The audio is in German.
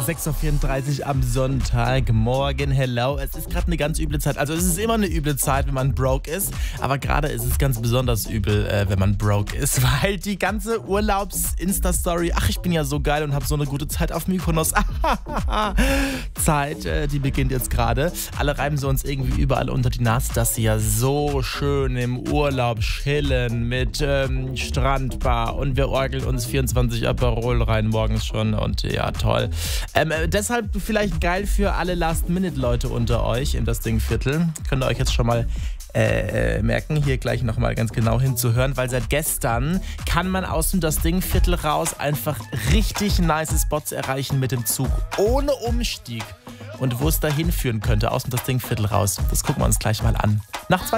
6:34 Uhr am Sonntagmorgen. Hello. Es ist gerade eine ganz üble Zeit. Also es ist immer eine üble Zeit, wenn man broke ist. Aber gerade ist es ganz besonders übel, wenn man broke ist. Weil die ganze Urlaubs-Insta-Story, ach, ich bin ja so geil und habe so eine gute Zeit auf Mykonos. Zeit, die beginnt jetzt gerade. Alle reiben sie uns irgendwie überall unter die Nase, dass sie ja so schön im Urlaub chillen mit Strandbar und wir orgeln uns 24 Aperol rein morgens schon und ja, toll. Deshalb vielleicht geil für alle Last-Minute-Leute unter euch im Das Ding-Viertel. Könnt ihr euch jetzt schon mal merken, hier gleich nochmal ganz genau hinzuhören, weil seit gestern kann man aus dem Das Ding-Viertel raus einfach richtig nice Spots erreichen mit dem Zug, ohne Umstieg. Und wo es da hinführen könnte, aus dem Das Ding-Viertel raus, das gucken wir uns gleich mal an. Nach